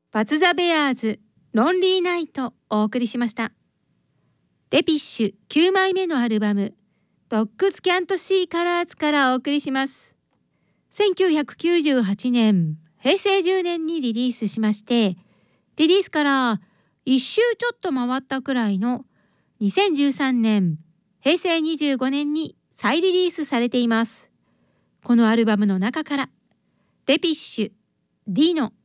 バツ・ザ・ベアーズロンリーナイトお送りしました。デピッシュ9枚目のアルバムドッグスキャントシーカラーズからお送りします。1998年平成10年にリリースしまして、リリースから1周ちょっと回ったくらいの2013年平成25年に再リリースされています。このアルバムの中からデピッシュディノ